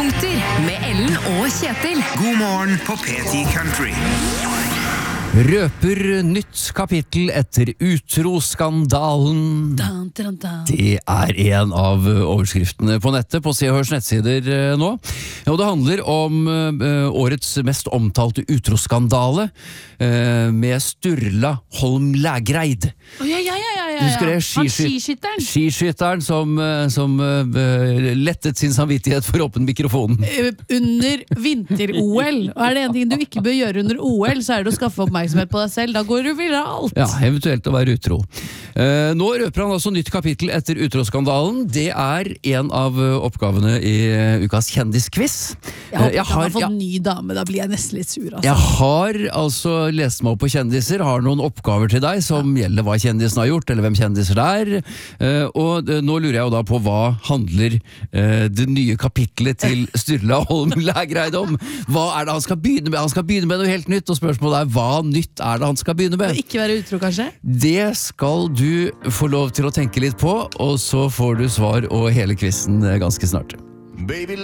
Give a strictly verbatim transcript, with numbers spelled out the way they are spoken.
Høydepunkter med Ellen og Kjetil. God morgen på P ti Country. Røper nytt kapittel etter utroskandalen. Dun, dun, dun. Det er en av overskriftene på nettet på Se og Hørs nettsider eh, nå. Og det handler om eh, årets mest omtalte utroskandale eh, med Sturla Holm Lægreid. Oh, ja, ja, ja, ja, ja. Husker det? Han Skiskyt- skiskytteren. Skiskytteren som, eh, som eh, lettet sin samvittighet for åpen mikrofonen. Eh, Under vinter-O L. Og er det en ting du ikke bør gjøre under O L, så er det å skaffe oppmerksomhet på deg selv. Da går du viralt. Ja, eventuelt å være utro. Eh, nå røper han altså nytt kapittel etter utroskandalen. Det er en av eh, oppgavene i eh, ukas kjendisquiz. Jeg håper Eh, ikke han har fått ja, ny dame, da blir jeg nesten litt sur. Altså. jeg har altså lest meg opp på kjendiser, har noen oppgaver til deg som gjelder hva kjendisen har gjort, eller hvem kjendiser det er. Eh, og eh, nå lurer jeg jo da på hva handler eh, det nye kapitlet til Sturla Holm Lægreid om? Hva er det han skal begynne med? Han skal begynne med noe helt nytt, og spørsmålet er hva nytt er det han skal begynne med? Ikke være utro, kanskje? Det skal du få lov til å tenke litt på, og så får du svar og hele quizen ganske snart. Baby